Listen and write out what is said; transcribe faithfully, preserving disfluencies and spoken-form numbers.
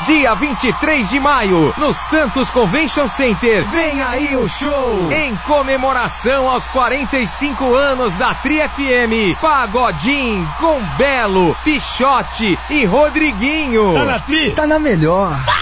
dia vinte e três de maio, no Santos Convention Center. Vem aí o show em comemoração aos quarenta e cinco anos da Tri F M. Pagodinho com Belo, Pichote e Rodriguinho. Tá na Tri? Tá na melhor.